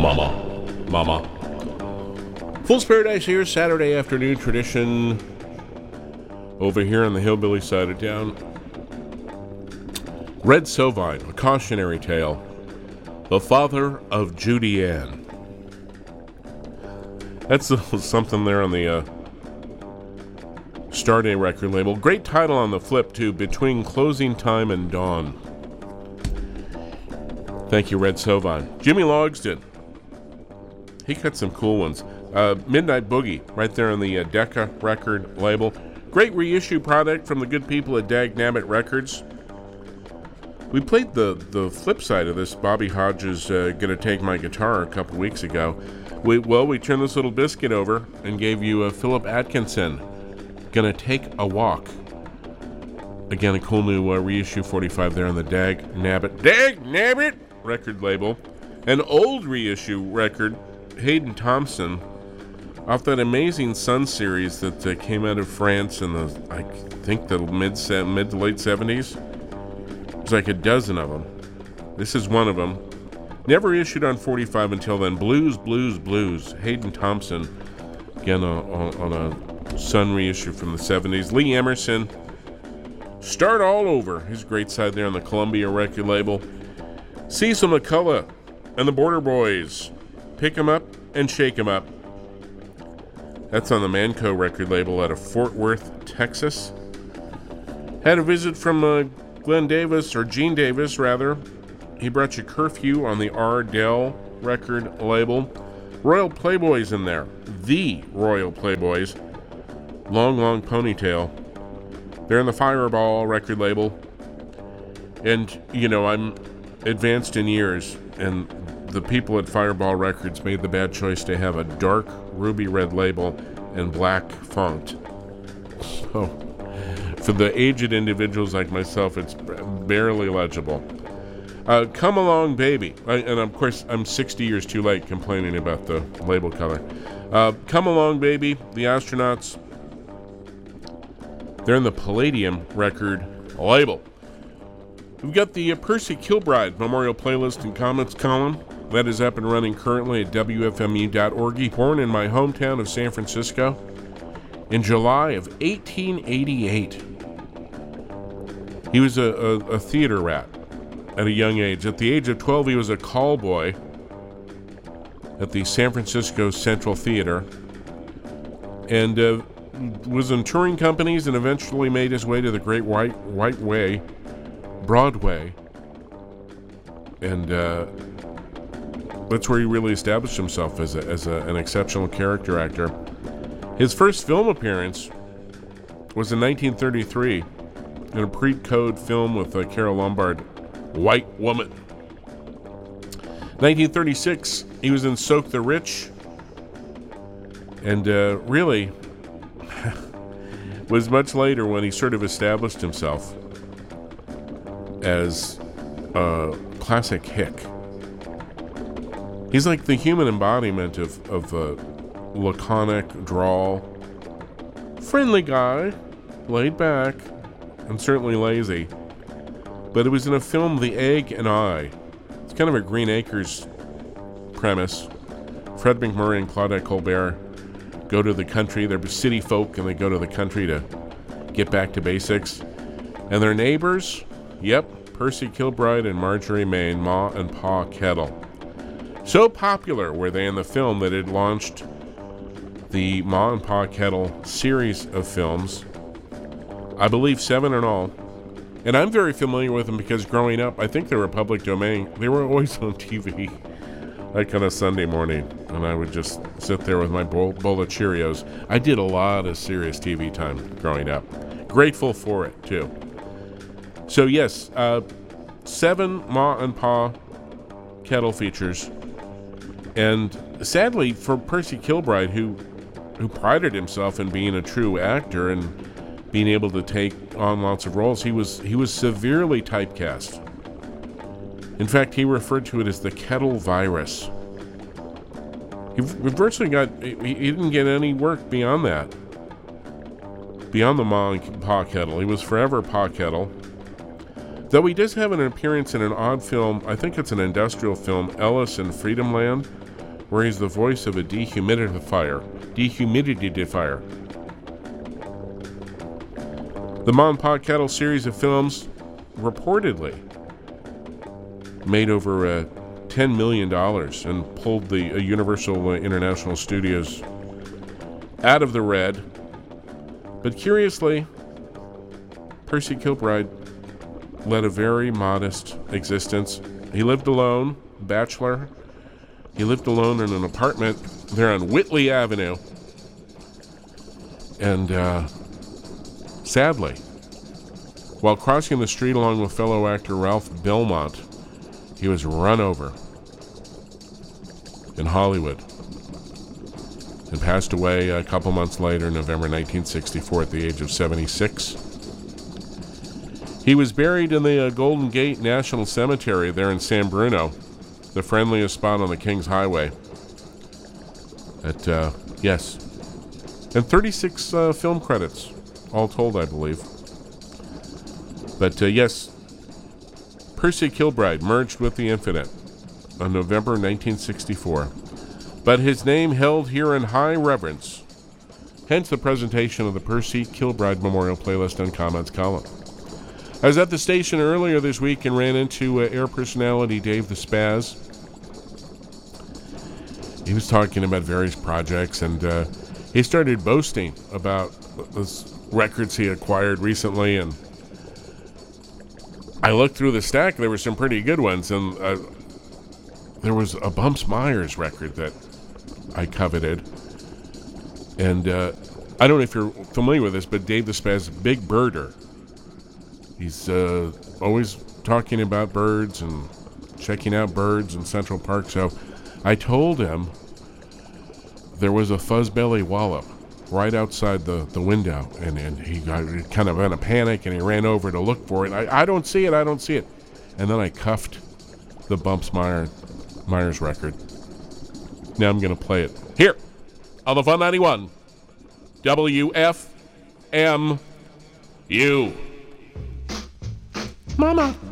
Mama. Fool's Paradise here, Saturday afternoon tradition over here on the hillbilly side of town. Red Sovine, a cautionary tale. The father of Judy Ann. That's something there on the Starday record label. Great title on the flip, too, Between Closing Time and Dawn. Thank you, Red Sovine. Jimmy Logsdon. He cut some cool ones. Midnight Boogie, right there on the Decca record label. Great reissue product from the good people at Dag Nabbit Records. We played the flip side of this, Bobby Hodges' Gonna Take My Guitar, a couple weeks ago. We turned this little biscuit over and gave you Philip Atkinson, Gonna Take a Walk. Again, a cool new reissue 45 there on the Dag Nabbit record label. An old reissue record, Hayden Thompson, off that amazing Sun series that came out of France in the, I think, the mid to late 70s. There's like a dozen of them. This is one of them. Never issued on 45 until then. Blues. Hayden Thompson, again on a Sun reissue from the 70s. Lee Emerson, Start All Over, his great side there on the Columbia record label. Cecil McCullough and the Border Boys, Pick 'em Up and Shake 'em Up. That's on the Manco record label out of Fort Worth, Texas. Had a visit from Gene Davis, rather. He brought you Curfew on the Ardell record label. Royal Playboys in there. The Royal Playboys. Long Ponytail. They're in the Fireball record label. And, I'm advanced in years, and the people at Fireball Records made the bad choice to have a dark ruby red label and black font. So, for the aged individuals like myself, it's barely legible. Come Along Baby. And of course, I'm 60 years too late complaining about the label color. Come Along Baby, the Astronauts. They're in the Palladium record label. We've got the Percy Kilbride Memorial Playlist and Comments column. That is up and running currently at WFMU.org. Born in my hometown of San Francisco in July of 1888. He was a theater rat at a young age. At the age of 12, he was a call boy at the San Francisco Central Theater and was in touring companies and eventually made his way to the Great White Way, Broadway. And that's where he really established himself as an exceptional character actor. His first film appearance was in 1933 in a pre-code film with Carole Lombard, White Woman. 1936, he was in Soak the Rich, and really was much later when he sort of established himself as a classic hick. He's like the human embodiment of laconic drawl, friendly guy, laid back, and certainly lazy. But it was in a film, The Egg and I. It's kind of a Green Acres premise. Fred McMurray and Claudette Colbert go to the country. They're city folk, and they go to the country to get back to basics. And their neighbors, Percy Kilbride and Marjorie Main, Ma and Pa Kettle. So popular were they in the film that it launched the Ma and Pa Kettle series of films. I believe 7 in all. And I'm very familiar with them because growing up, I think they were public domain. They were always on TV, like on a Sunday morning. And I would just sit there with my bowl of Cheerios. I did a lot of serious TV time growing up. Grateful for it, too. So, yes, 7 Ma and Pa Kettle features. And sadly, for Percy Kilbride, who prided himself in being a true actor and being able to take on lots of roles, he was severely typecast. In fact, he referred to it as the Kettle virus. He virtually he didn't get any work beyond that. Beyond the Ma and Pa Kettle. He was forever Pa Kettle. Though he does have an appearance in an odd film, I think it's an industrial film, Ellis in Freedom Land, where he's the voice of a dehumidifier. The Ma and Pa Kettle series of films reportedly made over $10 million and pulled the Universal International Studios out of the red. But curiously, Percy Kilbride led a very modest existence. He lived alone, bachelor. He lived alone in an apartment there on Whitley Avenue. And sadly, while crossing the street along with fellow actor Ralph Belmont, he was run over in Hollywood and passed away a couple months later, November 1964, at the age of 76. He was buried in the Golden Gate National Cemetery there in San Bruno, the friendliest spot on the Kings Highway. Yes. And 36 film credits, all told, I believe. But yes, Percy Kilbride merged with the Infinite on November 1964. But his name held here in high reverence. Hence the presentation of the Percy Kilbride Memorial Playlist and Comments column. I was at the station earlier this week and ran into air personality Dave the Spaz. He was talking about various projects, and he started boasting about the records he acquired recently. And I looked through the stack. There were some pretty good ones, and there was a Bumps Myers record that I coveted. And I don't know if you're familiar with this, but Dave the Spaz, big birder. He's always talking about birds and checking out birds in Central Park. So I told him there was a fuzzbelly wallop right outside the window. And he got kind of in a panic, and he ran over to look for it. I don't see it. And then I cuffed the Bumps Myers record. Now I'm going to play it here on the Fun 91 WFMU. Mama.